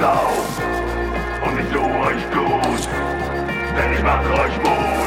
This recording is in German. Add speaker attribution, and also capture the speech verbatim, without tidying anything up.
Speaker 1: auf und ich tu euch gut, denn ich mach euch Mut.